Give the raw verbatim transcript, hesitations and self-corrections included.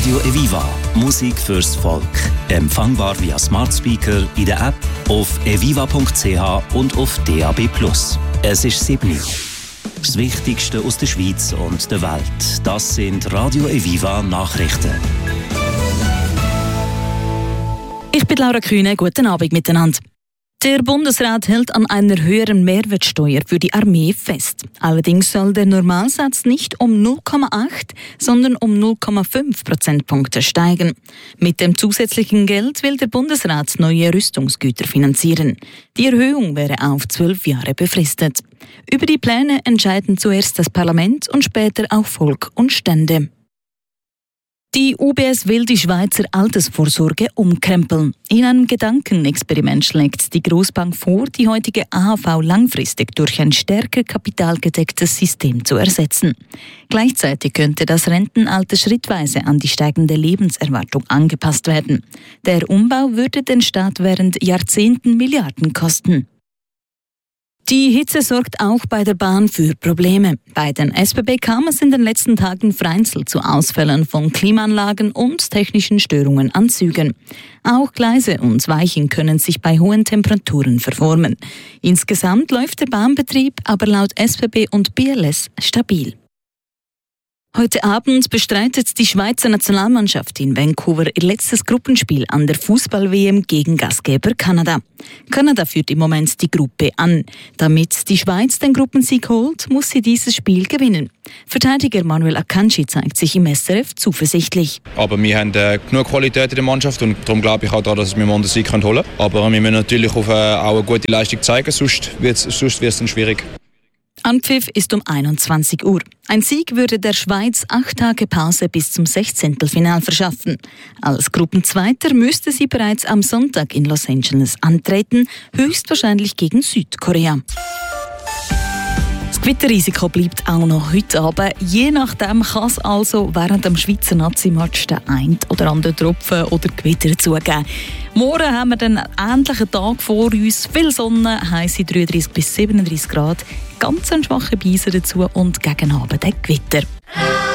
Radio Eviva. Musik fürs Volk. Empfangbar via Smart Speaker, in der App, auf eviva punkt c h und auf D A B plus. Es ist sieben Uhr. Das Wichtigste aus der Schweiz und der Welt. Das sind Radio Eviva Nachrichten. Ich bin Laura Kühne. Guten Abend miteinander. Der Bundesrat hält an einer höheren Mehrwertsteuer für die Armee fest. Allerdings soll der Normalsatz nicht um null Komma acht, sondern um null Komma fünf Prozentpunkte steigen. Mit dem zusätzlichen Geld will der Bundesrat neue Rüstungsgüter finanzieren. Die Erhöhung wäre auf zwölf Jahre befristet. Über die Pläne entscheiden zuerst das Parlament und später auch Volk und Stände. Die U B S will die Schweizer Altersvorsorge umkrempeln. In einem Gedankenexperiment schlägt die Grossbank vor, die heutige A H V langfristig durch ein stärker kapitalgedecktes System zu ersetzen. Gleichzeitig könnte das Rentenalter schrittweise an die steigende Lebenserwartung angepasst werden. Der Umbau würde den Staat während Jahrzehnten Milliarden kosten. Die Hitze sorgt auch bei der Bahn für Probleme. Bei den S B B kam es in den letzten Tagen vereinzelt zu Ausfällen von Klimaanlagen und technischen Störungen an Zügen. Auch Gleise und Weichen können sich bei hohen Temperaturen verformen. Insgesamt läuft der Bahnbetrieb aber laut S B B und B L S stabil. Heute Abend bestreitet die Schweizer Nationalmannschaft in Vancouver ihr letztes Gruppenspiel an der Fußball-W M gegen Gastgeber Kanada. Kanada führt im Moment die Gruppe an. Damit die Schweiz den Gruppensieg holt, muss sie dieses Spiel gewinnen. Verteidiger Manuel Akanji zeigt sich im S R F zuversichtlich. Aber wir haben äh, genug Qualität in der Mannschaft und darum glaube ich auch daran, dass wir morgen den Sieg holen können. Aber wir müssen natürlich auf, äh, auch eine gute Leistung zeigen, sonst wird es dann schwierig. Anpfiff ist um einundzwanzig Uhr. Ein Sieg würde der Schweiz acht Tage Pause bis zum Sechzehntelfinal verschaffen. Als Gruppenzweiter müsste sie bereits am Sonntag in Los Angeles antreten, höchstwahrscheinlich gegen Südkorea. Das Gewitterrisiko bleibt auch noch heute Abend. Je nachdem kann es also während dem Schweizer Nazi-Match den ein oder anderen Tropfen oder Gewitter zugeben. Morgen haben wir einen ähnlichen Tag vor uns. Viel Sonne, heisse dreiunddreißig bis siebenunddreißig Grad. Ganz ein schwacher Beiser dazu und gegen Abend ein Gewitter.